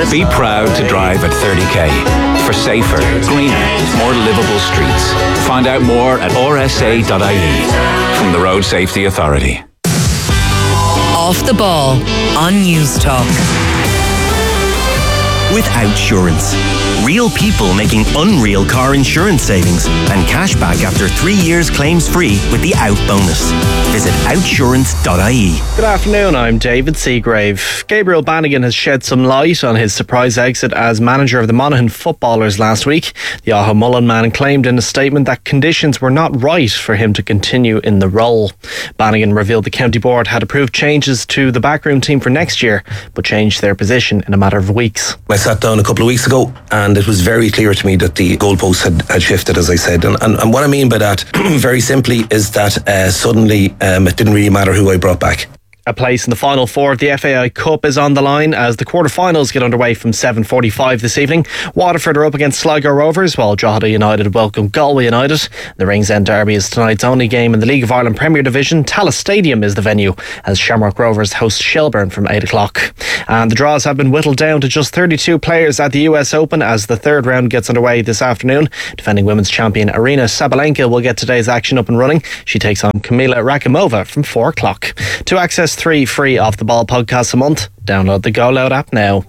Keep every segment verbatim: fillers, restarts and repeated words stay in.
Be proud to drive at thirty k for safer, greener, more livable streets. Find out more at r s a dot i e from the Road Safety Authority. Off the Ball on News Talk. With Outsurance. Real people making unreal car insurance savings and cash back after three years claims free with the Out bonus. Visit outsurance dot i e. Good afternoon, I'm David Seagrave. Gabriel Bannigan has shed some light on his surprise exit as manager of the Monaghan footballers last week. The Aho Mullen man claimed in a statement that conditions were not right for him to continue in the role. Bannigan revealed the county board had approved changes to the backroom team for next year, but changed their position in a matter of weeks. I sat down a couple of weeks ago and it was very clear to me that the goalposts had, had shifted, as I said. And, and, and what I mean by that, very simply, is that uh, suddenly um, it didn't really matter who I brought back. A place in the final four of the F A I Cup is on the line as the quarter-finals get underway from seven forty-five this evening. Waterford are up against Sligo Rovers, while Drogheda United welcome Galway United. The Ringsend Derby is tonight's only game in the League of Ireland Premier Division. Tallaght Stadium is the venue as Shamrock Rovers host Shelbourne from eight o'clock. And the draws have been whittled down to just thirty-two players at the U S Open as the third round gets underway this afternoon. Defending women's champion Arina Sabalenka will get today's action up and running. She takes on Kamila Rakimova from four o'clock. To access three free Off the Ball podcasts a month, download the Go Loud app now.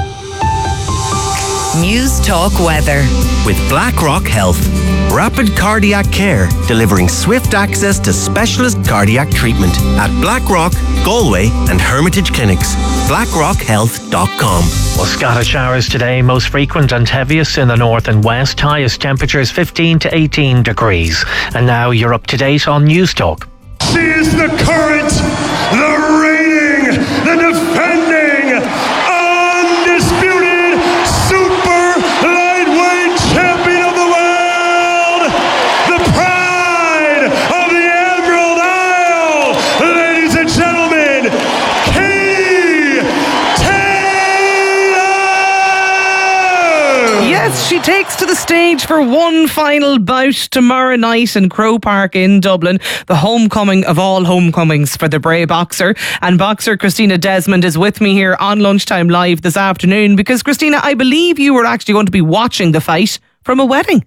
News Talk weather. With BlackRock Health. Rapid cardiac care, delivering swift access to specialist cardiac treatment at Blackrock, Galway and Hermitage Clinics. blackrock health dot com. Well, scattered showers today, most frequent and heaviest in the north and west. Highest temperatures fifteen to eighteen degrees. And now you're up to date on News Talk. She is the current, the reigning, the defending, undisputed super lightweight champion of the world, the pride of the Emerald Isle, ladies and gentlemen, Katie Taylor! Yes, she takes to the stage for one final bout tomorrow night in Croke Park in Dublin, the homecoming of all homecomings for the Bray boxer. And boxer Christina Desmond is with me here on Lunchtime Live this afternoon because, Christina, I believe you were actually going to be watching the fight from a wedding.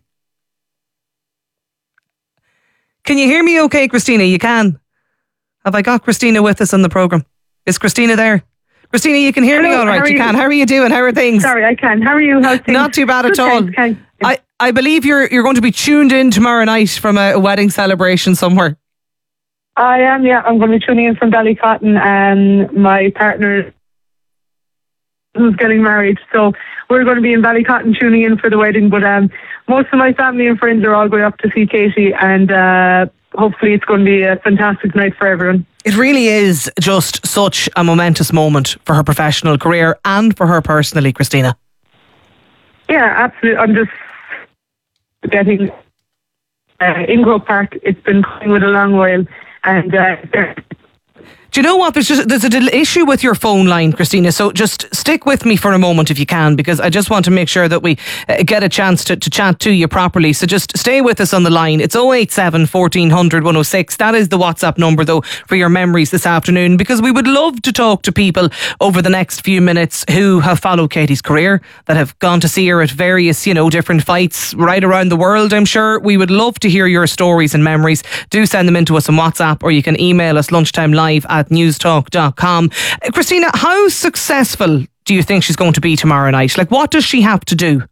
Can you hear me okay, Christina? You can. Have I got Christina with us on the programme? Is Christina there? Christina, you can hear Hello, me all right. You, you can. How are you doing? How are things? Sorry, I can. How are you? How's things? Not too bad Good, at all. thanks, thanks. I, I believe you're you're going to be tuned in tomorrow night from a, a wedding celebration somewhere. I am, yeah. I'm going to be tuning in from Ballycotton, and my partner who's getting married. So we're going to be in Ballycotton tuning in for the wedding. But um, most of my family and friends are all going up to see Katie, and uh, hopefully it's going to be a fantastic night for everyone. It really is just such a momentous moment for her professional career and for her personally, Christina. Yeah, absolutely. I'm just getting uh, in Croke Park. It's been coming with a long while, and uh, do you know what? There's just there's a little issue with your phone line, Christina. So just stick with me for a moment if you can, because I just want to make sure that we uh, get a chance to, to chat to you properly. So just stay with us on the line. It's oh eight seven, fourteen hundred, one oh six. That is the WhatsApp number, though, for your memories this afternoon, because we would love to talk to people over the next few minutes who have followed Katie's career, that have gone to see her at various, you know, different fights right around the world, I'm sure. We would love to hear your stories and memories. Do send them in to us on WhatsApp, or you can email us lunchtimelive at newstalk dot com. Uh, Christina, how successful do you think she's going to be tomorrow night? Like, what does she have to do?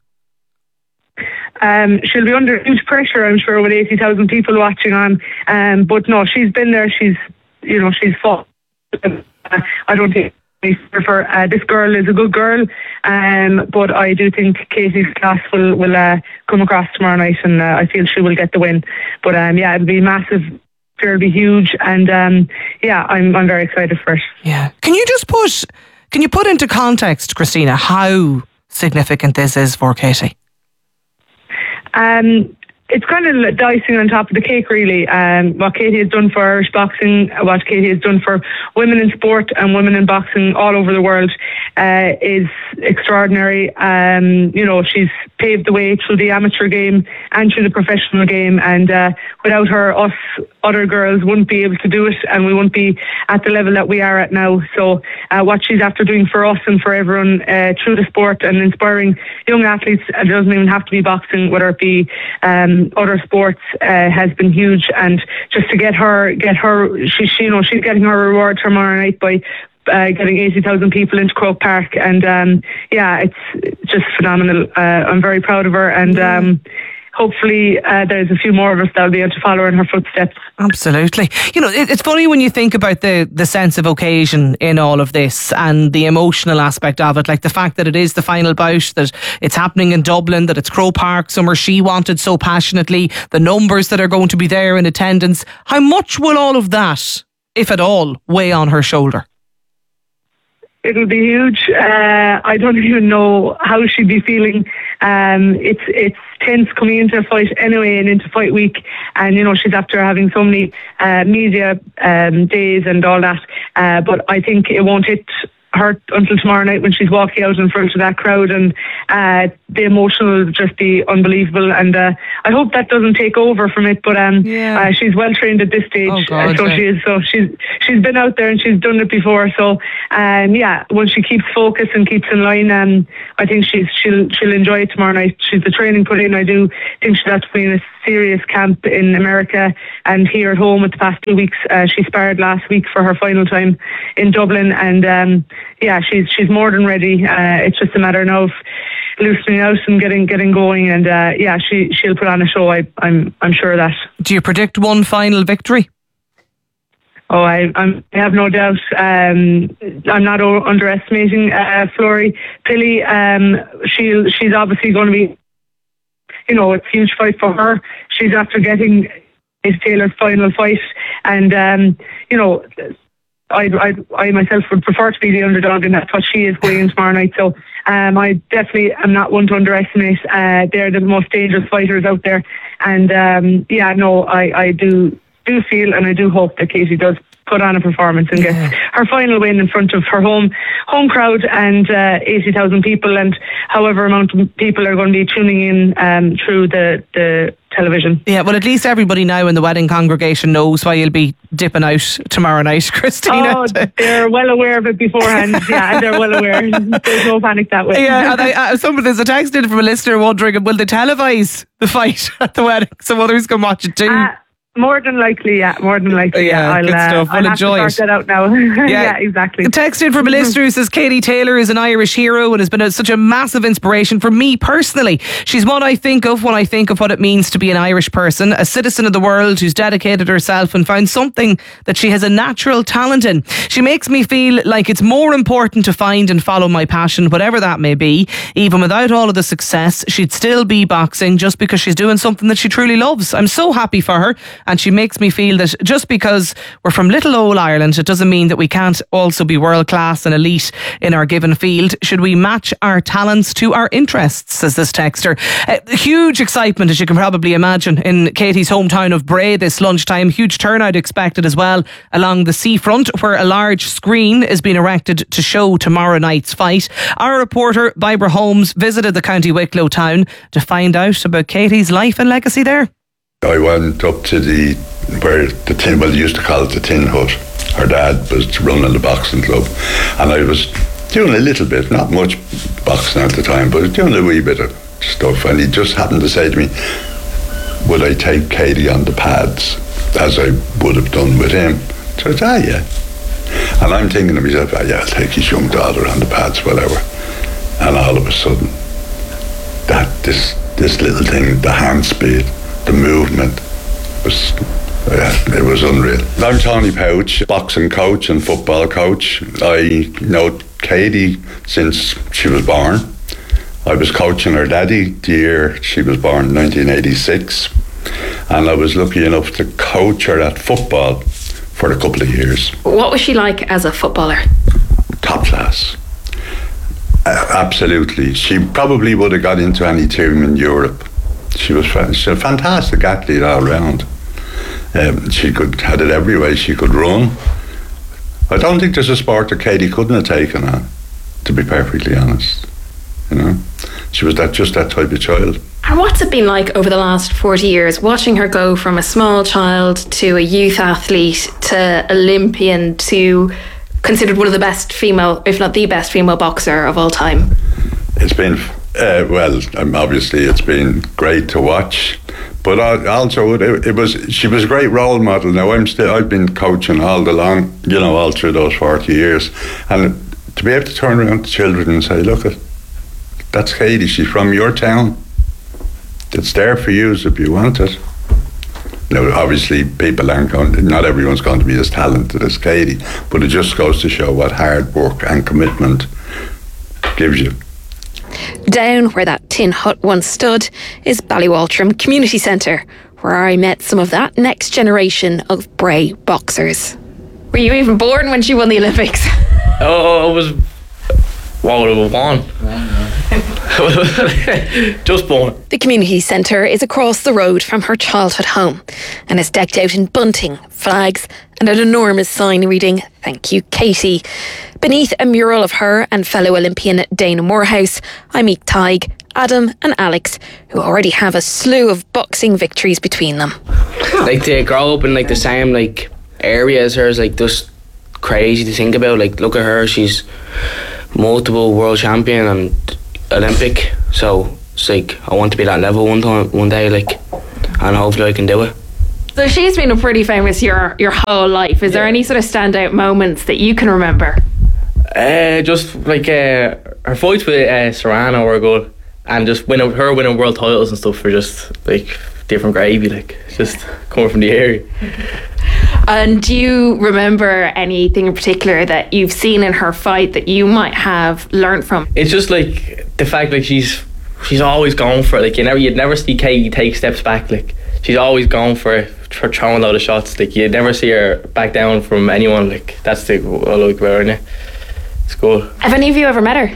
Um, she'll be under huge pressure, I'm sure, with eighty thousand people watching on. Um, but no, she's been there. She's, you know, she's fought. Uh, I don't think for uh, this girl is a good girl, um, but I do think Katie's class will will uh, come across tomorrow night, and uh, I feel she will get the win. But um, yeah, it'll be massive. It'll be huge, and um, yeah, I'm I'm very excited for it. Yeah, can you just put can you put into context, Christina, how significant this is for Katie? Um, it's kind of dicing on top of the cake, really. Um, what Katie has done for Irish boxing, what Katie has done for women in sport and women in boxing all over the world uh, is extraordinary. Um, you know, she's paved the way through the amateur game and through the professional game, and uh, without her, us other girls wouldn't be able to do it, and we wouldn't be at the level that we are at now. So uh, what she's after doing for us and for everyone uh, through the sport and inspiring young athletes, it doesn't even have to be boxing, whether it be um, other sports, uh, has been huge. And just to get her, get her, she, she, you know, she's getting her reward tomorrow night by Uh, getting eighty thousand people into Croke Park, and um, yeah, it's just phenomenal. Uh, I'm very proud of her, and um, hopefully uh, there's a few more of us that'll be able to follow in her footsteps. Absolutely. You know, it, it's funny when you think about the, the sense of occasion in all of this and the emotional aspect of it, like the fact that it is the final bout, that it's happening in Dublin, that it's Croke Park, somewhere she wanted so passionately, the numbers that are going to be there in attendance. How much will all of that, if at all, weigh on her shoulder? It'll be huge. Uh, I don't even know how she'd be feeling. Um, it's it's tense coming into a fight anyway and into fight week. And, you know, she's after having so many uh, media um, days and all that. Uh, but I think it won't hit her until tomorrow night when she's walking out in front of that crowd, and uh, the emotion will just be unbelievable. And uh, I hope that doesn't take over from it. But um, yeah. uh, she's well trained at this stage, oh God, uh, so yeah. she is. So she's she's been out there and she's done it before. So um, yeah, when she keeps focus and keeps in line, um, I think she's she'll she'll enjoy it tomorrow night. She's the training put in. I do think she's had to be in a serious camp in America and here at home with the past two weeks. Uh, she sparred last week for her final time in Dublin, and um, yeah, she's she's more than ready. Uh, it's just a matter now of loosening out and getting getting going, and uh, yeah, she she'll put on a show. I, I'm I'm sure of that. Do you predict one final victory? Oh, I, I'm, I have no doubt. Um, I'm not o- underestimating uh, Florrie Pilley. Um, she'll she's obviously going to be, you know, it's a huge fight for her. She's after getting Ace Taylor's final fight, and um, you know, I, I, I myself would prefer to be the underdog, and that's what she is going in tomorrow night. So um, I definitely am not one to underestimate. Uh, they're the most dangerous fighters out there, and um, yeah, no, I, I do do feel and I do hope that Katie does put on a performance and yeah. gets her final win in front of her home home crowd and uh, eighty thousand people, and however amount of people are going to be tuning in um, through the, the television. Yeah, well, at least everybody now in the wedding congregation knows why you'll be dipping out tomorrow night, Christina. Oh, they're well aware of it beforehand. Yeah, and they're well aware. There's no panic that way. Yeah, and I, uh, somebody, there's a text in from a listener wondering, will they televise the fight at the wedding so others can watch it too? Uh, More than likely, yeah. More than likely, yeah. yeah I'll, good stuff. Uh, We'll I'll enjoy have to sort it. that out now. yeah. yeah, exactly. A text in from a listener who says Katie Taylor is an Irish hero and has been a, such a massive inspiration for me personally. She's one I think of when I think of what it means to be an Irish person, a citizen of the world who's dedicated herself and found something that she has a natural talent in. She makes me feel like it's more important to find and follow my passion, whatever that may be. Even without all of the success, she'd still be boxing just because she's doing something that she truly loves. I'm so happy for her, and she makes me feel that just because we're from little old Ireland, it doesn't mean that we can't also be world class and elite in our given field. Should we match our talents to our interests, says this texter. Uh, huge excitement, as you can probably imagine, in Katie's hometown of Bray this lunchtime. Huge turnout expected as well along the seafront, where a large screen is being erected to show tomorrow night's fight. Our reporter, Barbara Holmes, visited the County Wicklow town to find out about Katie's life and legacy there. I went up to the, where the tin, well, they used to call it the Tin Hut. Her dad was running the boxing club, and I was doing a little bit, not much boxing at the time, but doing a wee bit of stuff, and he just happened to say to me, would I take Katie on the pads, as I would have done with him? So I said, ah, yeah. And I'm thinking to myself, ah, yeah, I'll take his young daughter on the pads, whatever. And all of a sudden, that, this, this little thing, the hand speed, the movement was, yeah, it was unreal. I'm Tony Pouch, boxing coach and football coach. I know Katie since she was born. I was coaching her daddy the year she was born, nineteen eighty-six, and I was lucky enough to coach her at football for a couple of years. What was she like as a footballer? Top class. Uh, absolutely. She probably would have got into any team in Europe she was she's a fantastic athlete all round. Um, she could had it every way. She could run. I don't think there's a sport that Katie couldn't have taken on, to be perfectly honest. You know, she was that just that type of child. And what's it been like over the last forty years, watching her go from a small child to a youth athlete to Olympian to considered one of the best female, if not the best female boxer of all time? It's been, uh, well, um, obviously it's been great to watch. But also, it, it was she was a great role model. Now I'm still I've been coaching all the long, you know, all through those forty years, and to be able to turn around to children and say, "Look, at that's Katie. She's from your town. It's there for you if you want it." Now, obviously, people aren't going. Not everyone's going to be as talented as Katie, but it just goes to show what hard work and commitment gives you. Down where that tin hut once stood is Ballywaltrim Community Centre, where I met some of that next generation of Bray boxers. Were you even born when she won the Olympics? Oh, I was... What would I have won? Just born. The community centre is across the road from her childhood home and is decked out in bunting, flags and an enormous sign reading, "Thank you, Katie." Beneath a mural of her and fellow Olympian Dana Morehouse, I meet Tig, Adam and Alex, who already have a slew of boxing victories between them. Like, to grow up in like the same like area as her is like just crazy to think about. Like, look at her, she's multiple world champion and Olympic, so it's like I want to be that level one time, one day, like, and hopefully I can do it. So she's been a pretty famous your your whole life. Is yeah. there any sort of standout moments that you can remember? Uh, just like uh, her fights with uh, Serrano were good, and just winning her winning world titles and stuff were just like different gravy. Like, just coming from the area. And do you remember anything in particular that you've seen in her fight that you might have learnt from? It's just like the fact like she's she's always going for it. Like, you never you'd never see Katie take steps back. Like, she's always going for it, for throwing a lot of shots. Like, you'd never see her back down from anyone. Like, that's the what I like about her, innit? It's cool. Have any of you ever met her?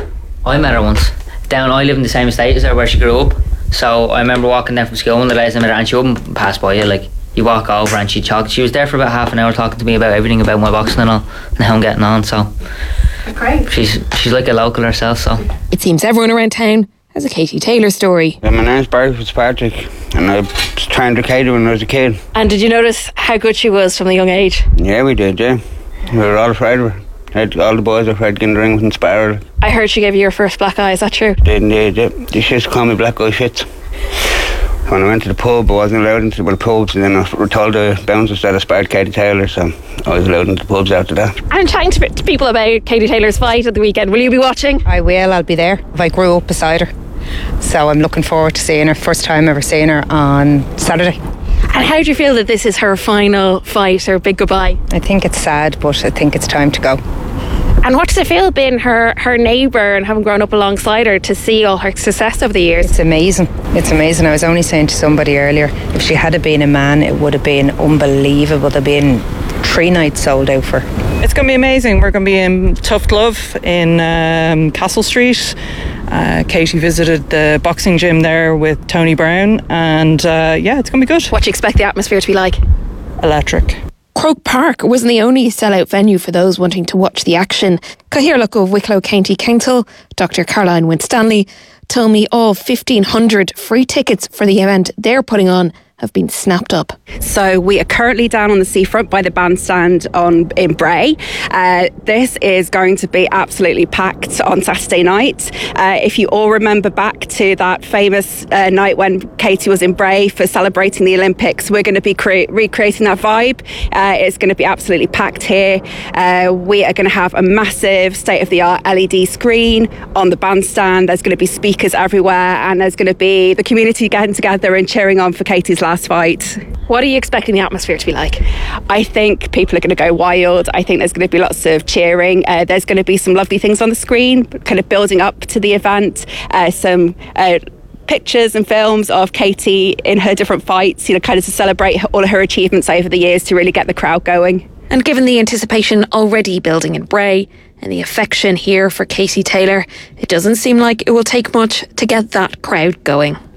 I met her once. Down, I live in the same estate as her where she grew up. So I remember walking down from school one of the days I met her, and she wouldn't pass by you. Like, you walk over and she'd talk. She was there for about half an hour talking to me about everything about my boxing and all, and how I'm getting on. So great. She's she's like a local herself. So it seems everyone around town has a Katie Taylor story. Yeah, my name's Barry Fitzpatrick, and I was trained with Katie when I was a kid. And did you notice how good she was from the young age? Yeah, we did. Yeah, we were all afraid of her. All the boys were afraid to get in the ring with and spar her. I heard she gave you your first black eye. Is that true? Did indeed. Yeah. They used to call me Black Eye Fitz. When I went to the pub, I wasn't allowed into the pubs, and then I was told the bouncers that I sparred Katie Taylor, so I was allowed into the pubs after that. I'm chatting to, to people about Katie Taylor's fight at the weekend. Will you be watching? I will, I'll be there. I grew up beside her, so I'm looking forward to seeing her. First time ever seeing her on Saturday. And how do you feel that this is her final fight, her big goodbye? I think it's sad, but I think it's time to go. And what does it feel being her, her neighbour and having grown up alongside her to see all her success over the years? It's amazing. It's amazing. I was only saying to somebody earlier, if she had been a man, it would have been unbelievable. There'd been three nights sold out for her. It's going to be amazing. We're going to be in Tough Glove in um, Castle Street. Uh, Katie visited the boxing gym there with Tony Brown, and uh, yeah, it's going to be good. What do you expect the atmosphere to be like? Electric. Croke Park wasn't the only sellout venue for those wanting to watch the action. Cathaoirleach of Wicklow County Council, Doctor Caroline Winstanley, told me all fifteen hundred free tickets for the event they're putting on have been snapped up. So we are currently down on the seafront by the bandstand on in Bray. Uh, this is going to be absolutely packed on Saturday night. Uh, if you all remember back to that famous uh, night when Katie was in Bray for celebrating the Olympics, we're going to be cre- recreating that vibe. Uh, it's going to be absolutely packed here. Uh, we are going to have a massive state-of-the-art L E D screen on the bandstand. There's going to be speakers everywhere, and there's going to be the community getting together and cheering on for Katie's last fight. What are you expecting the atmosphere to be like? I think people are going to go wild. I think there's going to be lots of cheering. Uh, there's going to be some lovely things on the screen, kind of building up to the event. Uh, some uh, pictures and films of Katie in her different fights, you know, kind of to celebrate all of her achievements over the years to really get the crowd going. And given the anticipation already building in Bray and the affection here for Katie Taylor, it doesn't seem like it will take much to get that crowd going.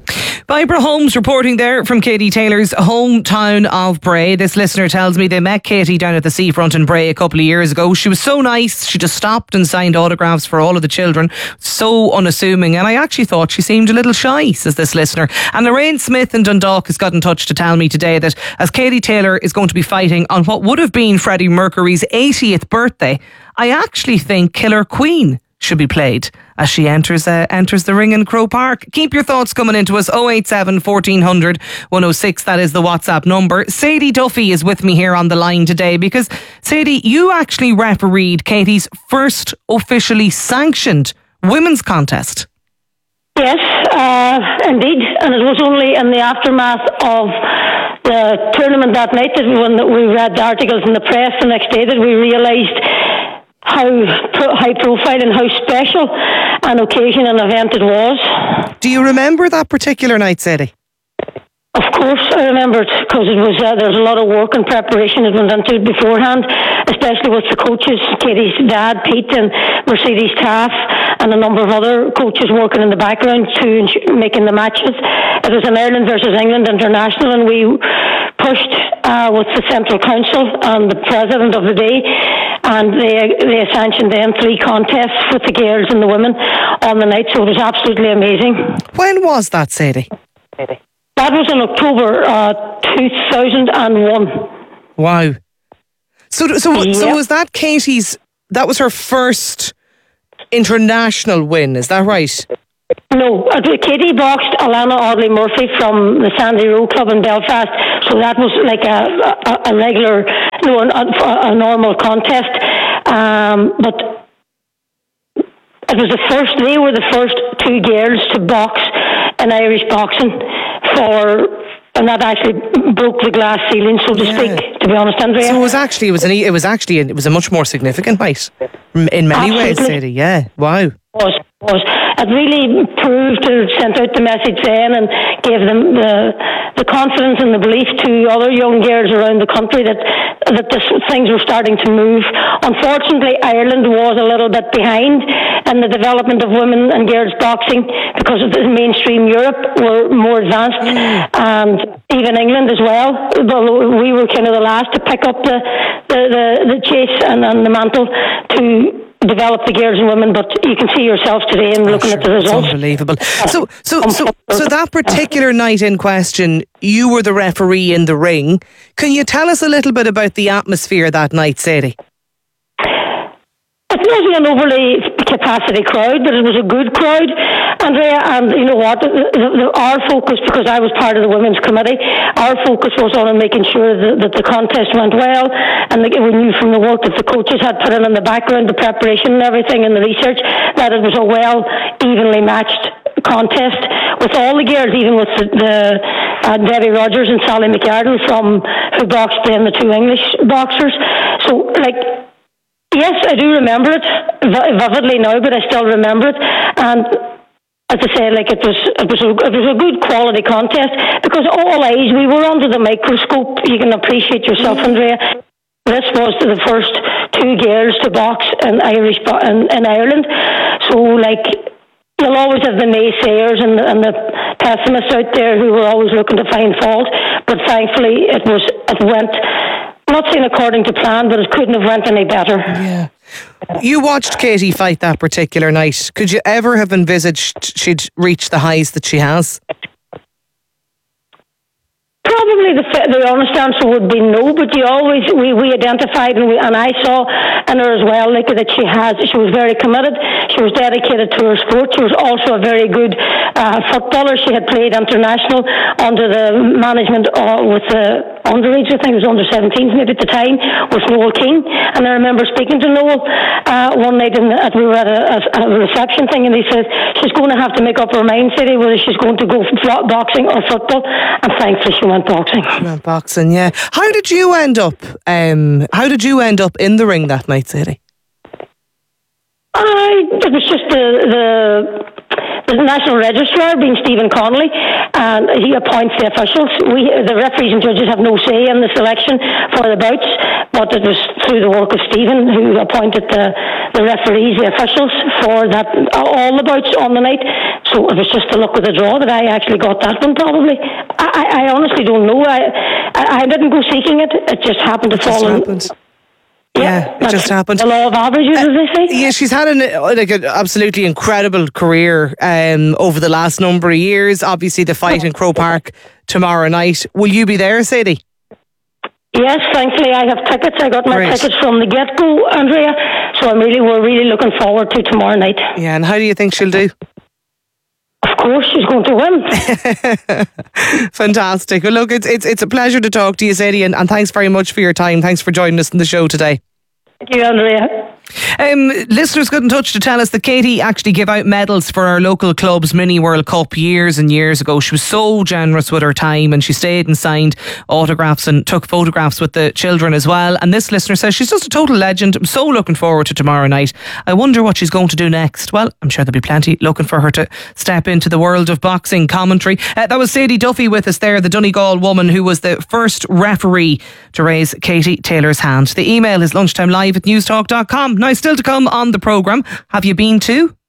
Barbara Holmes reporting there from Katie Taylor's hometown of Bray. This listener tells me they met Katie down at the seafront in Bray a couple of years ago. She was so nice. She just stopped and signed autographs for all of the children. So unassuming. And I actually thought she seemed a little shy, says this listener. And Lorraine Smith in Dundalk has got in touch to tell me today that as Katie Taylor is going to be fighting on what would have been Freddie Mercury's eightieth birthday, I actually think Killer Queen should be played as she enters uh, enters the ring in Croke Park. Keep your thoughts coming into us. oh eight seven, fourteen hundred, one oh six. That is the WhatsApp number. Sadie Duffy is with me here on the line today because, Sadie, you actually refereed Katie's first officially sanctioned women's contest. Yes, uh, indeed. And it was only in the aftermath of the tournament that night that when we read the articles in the press the next day that we realised how pro- high profile and how special an occasion and event it was. Do you remember that particular night, Sadie? Of course I remember it, because it was uh, there was a lot of work and preparation that went into it beforehand, especially with the coaches, Katie's dad, Pete, and Mercedes Taff, and a number of other coaches working in the background to ins- making the matches. It was an Ireland versus England international, and we pushed uh, with the Central Council and the president of the day, and they they sanctioned then three contests with the girls and the women on the night, so it was absolutely amazing. When was that, Sadie? That was in October uh, two thousand one. Wow. So, so, Yep. so was that Katie's, that was her first international win, is that right? No, uh, Katie boxed Alana Audley Murphy from the Sandy Row Club in Belfast, so that was like a, a, a regular, no, a, a normal contest. Um, but it was the first, they were the first two girls to box in Irish boxing for, and that actually broke the glass ceiling, so to yeah. speak, to be honest, Andrea. So it was actually, it was, an, it was actually, it was a much more significant night in many Absolutely. ways, Sadie, yeah, wow. Was, was. It really proved to send out the message then and gave them the the confidence and the belief to other young girls around the country that that this, things were starting to move. Unfortunately, Ireland was a little bit behind in the development of women and girls boxing because of the mainstream Europe were more advanced, mm. and even England as well. Although we were kind of the last to pick up the the, the, the chase and, and the mantle to develop the girls and women, but you can see yourself today and looking sure. at the results. It's unbelievable. So, so, so, so that particular night in question, you were the referee in the ring. Can you tell us a little bit about the atmosphere that night, Sadie? It wasn't an overly capacity crowd, but it was a good crowd, Andrea. And you know what? The, the, the, our focus, because I was part of the women's committee, our focus was on making sure that, that the contest went well, and that we knew from the work that the coaches had put in in the background, the preparation and everything, and the research, that it was a well, evenly matched contest with all the girls, even with the, the uh, Debbie Rogers and Sally McArdle from who boxed then the two English boxers. So, like. Yes, I do remember it vividly now, but I still remember it. And as I say, like it was, it was, a, it was a good quality contest because all eyes, we were under the microscope. You can appreciate yourself, Andrea. This was the first two girls to box in Irish in, in Ireland. So, like, you'll always have the naysayers and the, and the pessimists out there who were always looking to find fault. But thankfully, it was it went. Not saying according to plan, but it couldn't have went any better. Yeah. You watched Katie fight that particular night. Could you ever have envisaged she'd reach the highs that she has? Probably the, the honest answer would be no, but you always, we, we identified and, we, and I saw in her as well, like that she has, she was very committed, she was dedicated to her sport, she was also a very good uh, footballer. She had played international under the management uh, with the underage, I think it was under seventeens maybe at the time, with Noel King. And I remember speaking to Noel uh, one night in the, at, we were at a, a reception thing, and he said she's going to have to make up her mind, Sadie, whether she's going to go boxing or football, and thankfully she went boxing. She went boxing, yeah. How did you end up? Um, how did you end up in the ring that night, Sadie? I. It was just the the. The National Registrar being Stephen Connolly, and he appoints the officials. We, the referees and judges, have no say in the selection for the bouts, but it was through the work of Stephen who appointed the, the referees, the officials for that all the bouts on the night. So it was just the luck of the draw that I actually got that one, probably. I, I, I honestly don't know. I, I I didn't go seeking it. It just happened to It fall just in. happened. Yeah, it just happened. The law of averages, as they say. Yeah, she's had an like an absolutely incredible career um, over the last number of years. Obviously, the fight in Croke Park tomorrow night. Will you be there, Sadie? Yes, thankfully I have tickets. I got my Great. tickets from the get-go, Andrea. So I'm really, we're really looking forward to tomorrow night. Yeah, and how do you think she'll do? Of course, she's going to win. Fantastic. Well, look, it's it's it's a pleasure to talk to you, Sadie, and, and thanks very much for your time. Thanks for joining us in the show today. Thank you, Andrea. Um, listeners got in touch to tell us that Katie actually gave out medals for our local club's Mini World Cup years and years ago. She was so generous with her time, and she stayed and signed autographs and took photographs with the children as well. And this listener says she's just a total legend. I'm so looking forward to tomorrow night. I wonder what she's going to do next. Well, I'm sure there'll be plenty looking for her to step into the world of boxing commentary. Uh, that was Sadie Duffy with us there, the Donegal woman who was the first referee to raise Katie Taylor's hand. The email is lunchtime live at newstalk dot com. Now, still to come on the programme, have you been to